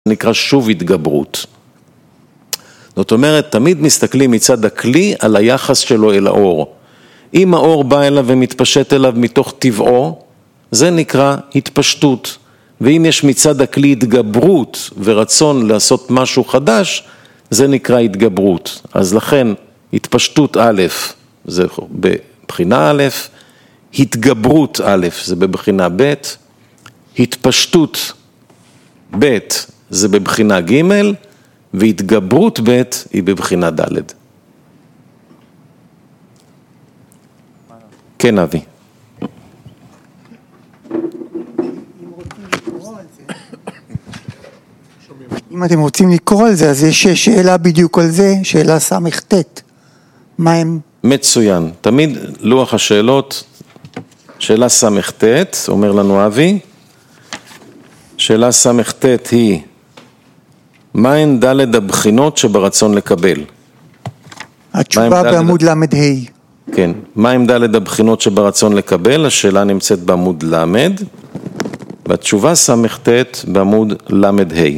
נקרא שוב התגברות. זאת אומרת, תמיד מסתכלים מצד הכלי על היחס שלו אל האור. אם האור בא אליו ומתפשט אליו מתוך טבעו, זה נקרא התפשטות. ואם יש מצד הכלי התגברות ורצון לעשות משהו חדש, זה נקרא התגברות. אז לכן, התפשטות א' זה בבחינה א', התגברות א' זה בבחינה ב', התפשטות ב' זה בבחינה ג', והתגברות ב' היא בבחינה ד'. כן, אבי. אם אתם רוצים לקרוא על זה, אז יש שאלה בדיוק על זה, שאלה סמ"ט. מה הם? מצוין. תמיד לוח השאלות, שאלה סמ"ט, אומר לנו אבי, שאלה סמ"ט היא, מהן ד' הבחינות שברצון לקבל? התשובה בעמוד למד ה'. כן, מהן ד' הבחינות שברצון לקבל? השאלה נמצאת בעמוד למד, והתשובה סמ"ט בעמוד למד ה'.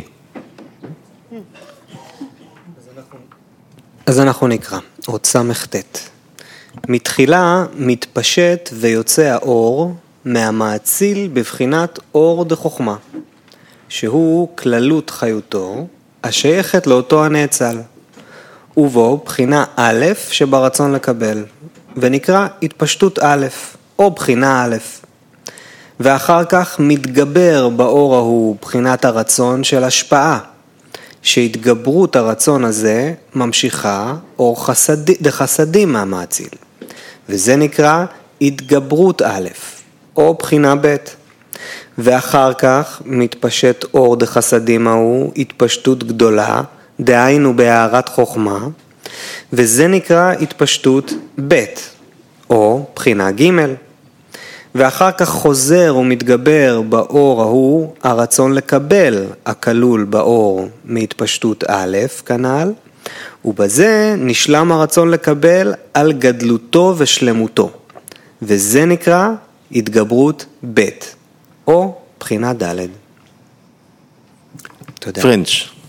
אז אנחנו נקרא, עוד סמ"ט. מתחילה מתפשט ויוצא האור מהמאציל בבחינת אור דחוכמה, שהוא כללות חיותו, השייכת לאותו הנאצל, ובו בחינה א' שברצון לקבל, ונקרא התפשטות א', או בחינה א', ואחר כך מתגבר באור ההוא בחינת הרצון של השפעה, שהתגברות הרצון הזה ממשיכה אור דחסדים מהמאציל, וזה נקרא התגברות א', או בחינה ב', ואחר כך מתפשט אור דחסדים ההוא התפשטות גדולה, דהיינו בהארת חוכמה, וזה נקרא התפשטות ב', או בחינה ג', ואחר כך חוזר ומתגבר באור ההוא הרצון לקבל הכלול באור מהתפשטות א' כנ"ל, ובזה נשלם הרצון לקבל על גדלותו ושלמותו, וזה נקרא התגברות ב', או בחינה ד'. תודה. פרנץ'.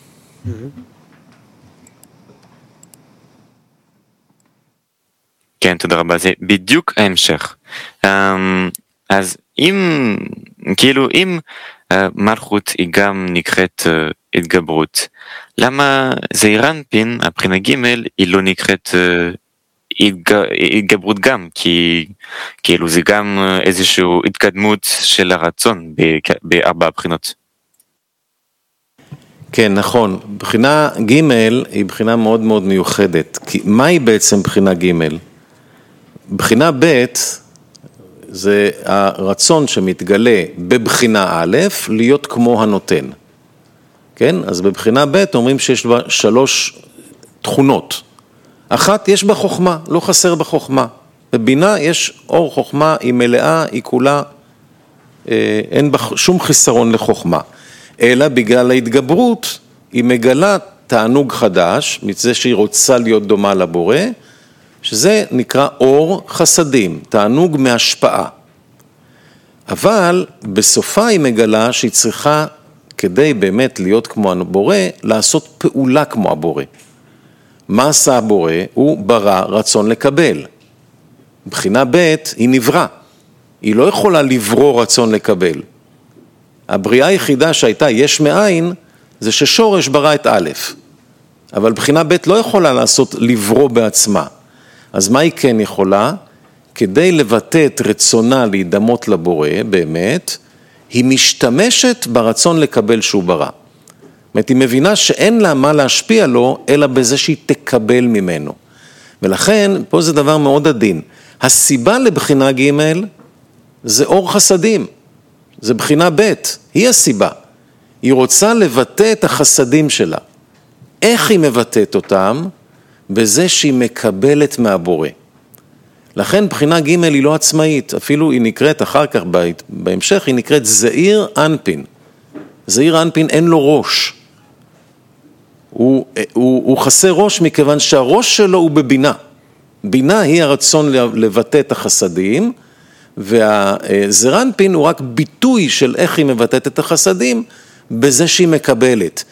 כן, תודה רבה, זה בדיוק ההמשך. אז אם מלכות היא גם נקראת התגברות, למה זעיר אנפין, הבחינה ג' היא לא נקראת התגברות גם? כי כאילו זה גם איזושהי התקדמות של הרצון בארבע הבחינות. כן, נכון. בחינה ג' היא בחינה מאוד מאוד מיוחדת. כי מה היא בעצם בחינה ג'? בחינה ב' זה הרצון שמתגלה בבחינה א' להיות כמו הנותן. כן? אז בבחינה ב' אומרים שיש בה 3 תכונות. אחת, יש בה חוכמה, לא חסר בה חוכמה. בבינה יש אור חוכמה, היא מלאה, היא כולה, אין בה שום חיסרון לחוכמה. אלא בגלל ההתגברות היא מגלה תענוג חדש, מזה שהיא רוצה להיות דומה לבורא, שזה נקרא אור חסדים, תענוג מהשפעה. אבל בסופה היא מגלה שהיא צריכה, כדי באמת להיות כמו הבורא, לעשות פעולה כמו הבורא. מה עשה הבורא? הוא ברא רצון לקבל. מבחינה ב' היא נברא. היא לא יכולה לברוא רצון לקבל. הבריאה היחידה שהייתה יש מאין, זה ששורש ברא את א'. אבל בחינה ב' לא יכולה לעשות לברוא בעצמה. אז מה היא כן יכולה? כדי לבטא את רצונה להידמות לבורא, באמת, היא משתמשת ברצון לקבל שהוא ברא. זאת אומרת, היא מבינה שאין לה מה להשפיע לו, אלא בזה שהיא תקבל ממנו. ולכן, פה זה דבר מאוד עדין. הסיבה לבחינה ג' זה אור חסדים. זה בחינה ב', היא הסיבה. היא רוצה לבטא את החסדים שלה. איך היא מבטאת אותם? בזה שהיא מקבלת מהבורא. לכן בחינה ג' היא לא עצמאית, אפילו היא נקראת אחר כך בהמשך, היא נקראת זעיר אנפין. זעיר אנפין אין לו ראש. הוא חסר ראש מכיוון שהראש שלו הוא בבינה. בינה היא הרצון לבטא את החסדים, והזעיר אנפין הוא רק ביטוי של איך היא מבטאת את החסדים, בזה שהיא מקבלת.